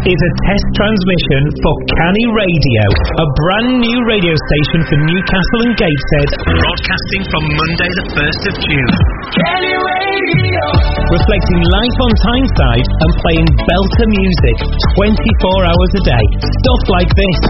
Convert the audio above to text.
is a test transmission for Canny Radio, a brand new radio station for Newcastle and Gateshead, broadcasting from Monday the 1st of June. Canny Radio! Reflecting life on Tyneside and playing belter music 24 hours a day. Stuff like this.